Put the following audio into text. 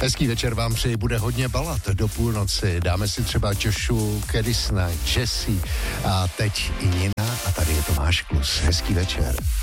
Hezký večer vám přeji, bude hodně balad do půlnoci. Dáme si třeba Joshu, Kedisna, Jessie a teď i Nina a tady je Tomáš Klus. Hezký večer.